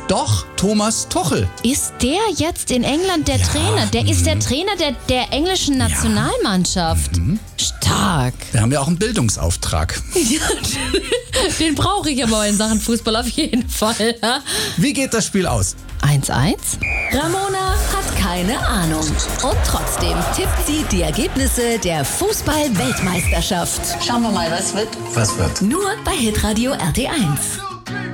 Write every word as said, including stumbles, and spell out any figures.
Doch, Thomas Tuchel. Ist der jetzt in England der Ja, Trainer? Der ist der mhm. Trainer der, der englischen Nationalmannschaft. Mhm. Stark. Wir haben ja auch einen Bildungsauftrag. Den brauche ich aber in Sachen Fußball auf jeden Fall. Wie geht das Spiel aus? eins eins. Ramona hat keine Ahnung. Und trotzdem tippt sie die Ergebnisse der Fußball-Weltmeisterschaft. Schauen wir mal, was wird. Was wird? Nur bei Hitradio R T eins.